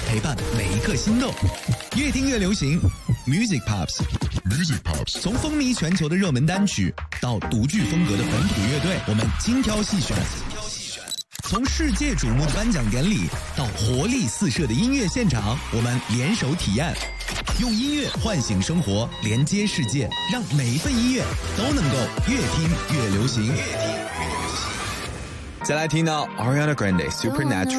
陪伴每一个心动。越听越流行 ，Music Pops。Music Pops， 从风靡全球的热门单曲到独具风格的本土乐队，我们精挑细选。从世界瞩目的颁奖典礼到活力四射的音乐现场，我们联手体验，用音乐唤醒生活，连接世界，让每一份音乐都能够越听越流行。再来听到 Ariana Grande Supernatural。